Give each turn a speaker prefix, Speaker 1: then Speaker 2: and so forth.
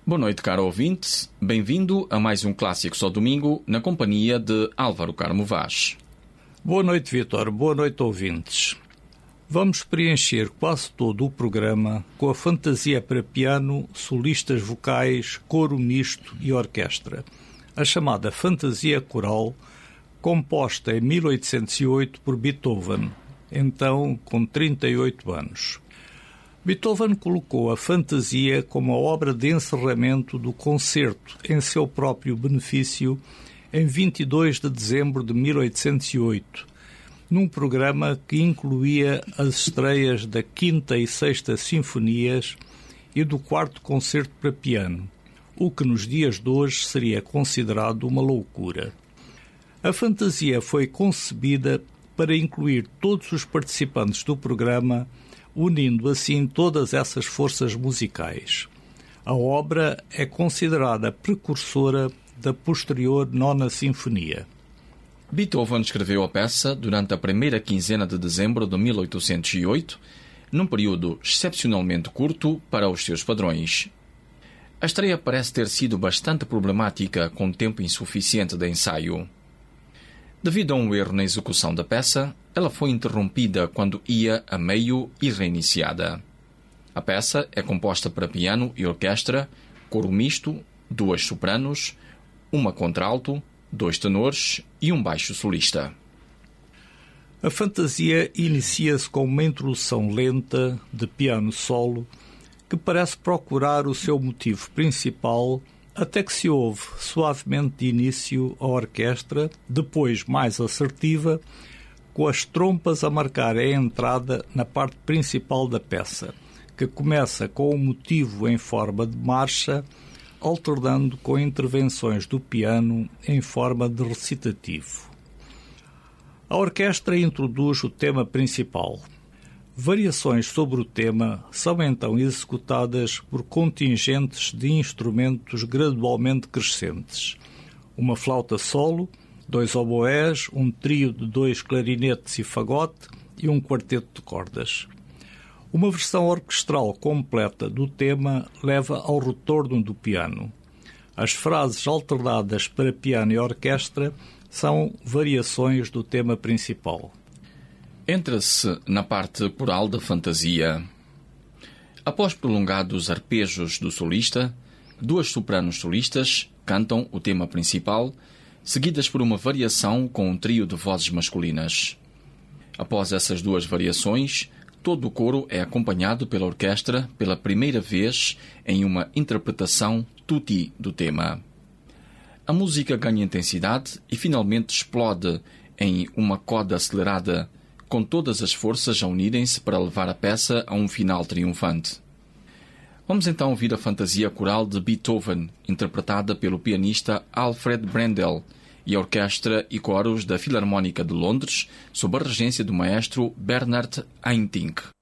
Speaker 1: Boa noite, caro ouvinte. Bem-vindo a mais um Clássico Só Domingo, na companhia de Álvaro Carmo Vaz.
Speaker 2: Boa noite, Vítor. Boa noite, ouvintes. Vamos preencher quase todo o programa com a fantasia para piano, solistas vocais, coro misto e orquestra, a chamada fantasia coral, composta em 1808 por Beethoven, então com 38 anos. Beethoven colocou a fantasia como a obra de encerramento do concerto em seu próprio benefício em 22 de dezembro de 1808, num programa que incluía as estreias da Quinta e Sexta Sinfonias e do Quarto Concerto para Piano, o que nos dias de hoje seria considerado uma loucura. A fantasia foi concebida para incluir todos os participantes do programa, unindo assim todas essas forças musicais. A obra é considerada precursora da posterior Nona Sinfonia.
Speaker 1: Beethoven escreveu a peça durante a primeira quinzena de dezembro de 1808, num período excepcionalmente curto para os seus padrões. A estreia parece ter sido bastante problemática, com tempo insuficiente de ensaio. Devido a um erro na execução da peça, ela foi interrompida quando ia a meio e reiniciada. A peça é composta para piano e orquestra, coro misto, 2 sopranos, uma contralto, 2 tenores e um baixo solista.
Speaker 2: A fantasia inicia-se com uma introdução lenta de piano solo que parece procurar o seu motivo principal até que se ouve suavemente de início a orquestra, depois mais assertiva, com as trompas a marcar a entrada na parte principal da peça, que começa com o motivo em forma de marcha, alternando com intervenções do piano em forma de recitativo. A orquestra introduz o tema principal. Variações sobre o tema são então executadas por contingentes de instrumentos gradualmente crescentes. Uma flauta solo, 2 oboés, um trio de 2 clarinetes e fagote e um quarteto de cordas. Uma versão orquestral completa do tema leva ao retorno do piano. As frases alternadas para piano e orquestra são variações do tema principal.
Speaker 1: Entra-se na parte coral da fantasia. Após prolongados arpejos do solista, 2 sopranos solistas cantam o tema principal, seguidas por uma variação com um trio de vozes masculinas. Após essas 2 variações, todo o coro é acompanhado pela orquestra pela primeira vez em uma interpretação tutti do tema. A música ganha intensidade e finalmente explode em uma coda acelerada, com todas as forças a unirem-se para levar a peça a um final triunfante. Vamos então ouvir a fantasia coral de Beethoven, interpretada pelo pianista Alfred Brendel e a orquestra e coros da Filarmónica de Londres, sob a regência do maestro Bernard Haitink.